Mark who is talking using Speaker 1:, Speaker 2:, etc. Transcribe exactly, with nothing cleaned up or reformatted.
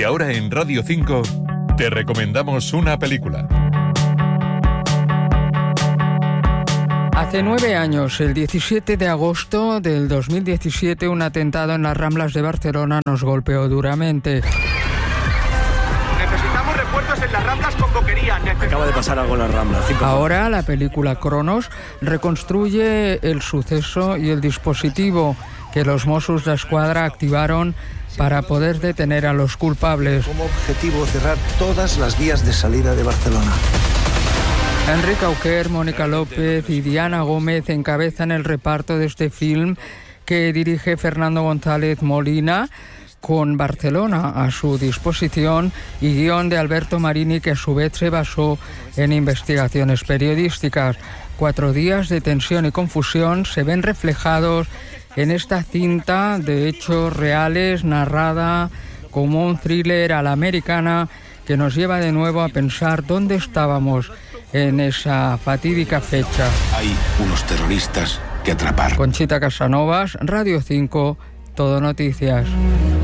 Speaker 1: Y ahora en Radio cinco te recomendamos una película.
Speaker 2: Hace nueve años, el diecisiete de agosto del dos mil diecisiete, un atentado en las Ramblas de Barcelona nos golpeó duramente.
Speaker 3: Necesitamos refuerzos en las Ramblas con boquería. Necesitamos...
Speaker 4: Acaba de pasar algo en las Ramblas. Cinco
Speaker 2: Ahora la película Cronos reconstruye el suceso y el dispositivo que los Mossos d'Esquadra activaron para poder detener a los culpables.
Speaker 5: Como objetivo cerrar todas las vías de salida de Barcelona.
Speaker 2: Enrique Auquer, Mónica López y Diana Gómez encabezan el reparto de este film que dirige Fernando González Molina, con Barcelona a su disposición y guión de Alberto Marini, que a su vez se basó en investigaciones periodísticas. Cuatro días de tensión y confusión se ven reflejados en esta cinta de hechos reales, narrada como un thriller a la americana, que nos lleva de nuevo a pensar dónde estábamos en esa fatídica fecha.
Speaker 6: Hay unos terroristas que atrapar.
Speaker 2: Conchita Casanovas, Radio cinco, Todo Noticias.